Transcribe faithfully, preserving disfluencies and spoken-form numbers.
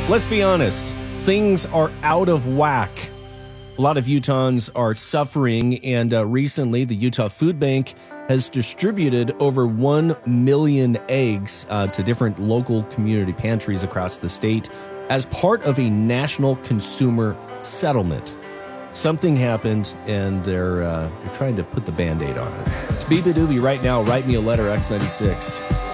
Let's be honest, things are out of whack. A lot of Utahns are suffering, and uh, recently the Utah Food Bank has distributed over one million eggs uh, to different local community pantries across the state as part of a national consumer settlement. Something happened, and they're, uh, they're trying to put the Band-Aid on it. It's B B Doobie right now. Write me a letter, X ninety-six.